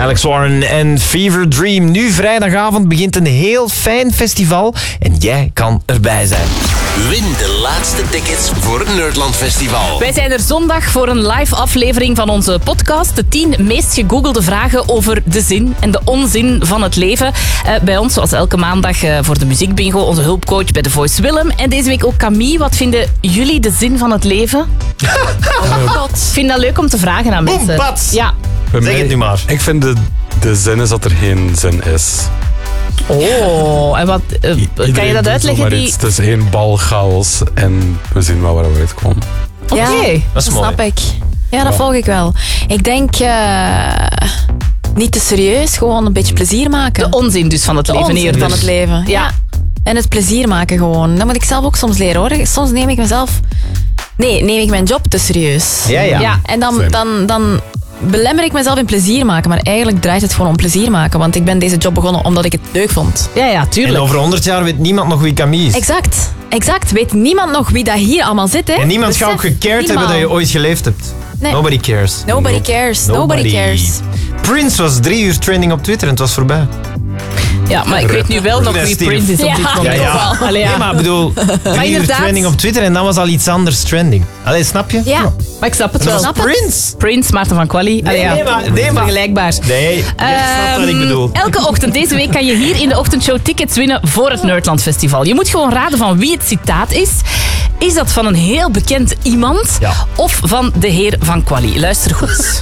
Alex Warren en Fever Dream. Nu vrijdagavond begint een heel fijn festival en jij kan erbij zijn. Win de laatste tickets voor het Nerdland Festival. Wij zijn er zondag voor een live aflevering van onze podcast. De 10 meest gegoogelde vragen over de zin en de onzin van het leven. Bij ons, zoals elke maandag, voor de muziekbingo, onze hulpcoach bij The Voice Willem. En deze week ook Camille. Wat vinden jullie de zin van het leven? Ik vind dat leuk om te vragen aan mensen. Boem, pats. Ja. Zeg het nu maar. Ik vind de zin is dat er geen zin is. Oh, en wat kan je dat uitleggen? Het is één bal chaos en we zien wel waar we uitkomen. Oké. Ja, Dat is mooi. snap ik. Ja, dat volg ik wel. Ik denk niet te serieus, gewoon een beetje plezier maken. De onzin dus van het leven onzin eerder. van het leven. Ja. En het plezier maken gewoon. Dat moet ik zelf ook soms leren hoor. Soms neem ik mezelf... Nee, neem ik mijn job te serieus. Ja. En dan belemmer ik mezelf in plezier maken. Maar eigenlijk draait het gewoon om plezier maken. Want ik ben deze job begonnen omdat ik het leuk vond. Ja, tuurlijk. En over 100 jaar weet niemand nog wie Camille is. Exact. Weet niemand nog wie dat hier allemaal zit, hè? En niemand gaat ook gecared hebben dat je ooit geleefd hebt. Nee. Nobody cares. Nobody cares. Nobody cares. Prince was 3 uur trending op Twitter en het was voorbij. Ja, maar ik weet nu wel nog wie Prince is op dit moment. Allee, ja. Nee, maar ik bedoel, 3 uur inderdaad. trending op Twitter en dan was al iets anders trending. Allee, snap je? Ja. Maar ik snap het En dat wel. was Prince. Prince, Maarten van Quali. Nee, maar. Vergelijkbaar. Nee, je snapt wat ik bedoel. Elke ochtend deze week kan je hier in de ochtendshow tickets winnen voor het Nerdland Festival. Je moet gewoon raden van wie het citaat is. Is dat van een heel bekend iemand of van de heer van Quali? Luister goed.